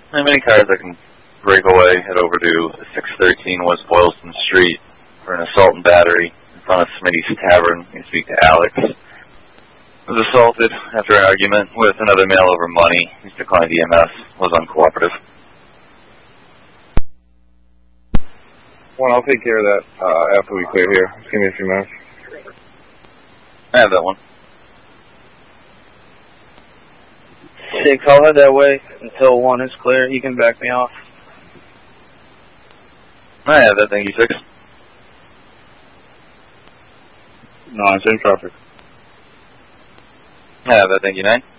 How many cars that can break away, head over to 613 West Boylston Street for an assault and battery in front of Smitty's Tavern. You can speak to Alex. Was assaulted after an argument with another male over money. He's declined EMS, was uncooperative. One, I'll take care of that after we clear here. Just give me a few minutes. I have that one. 6, I'll head that way until 1 is clear. You can back me off. I have that, thank you, 6. No, I'm in traffic. I have that, thank you, 9.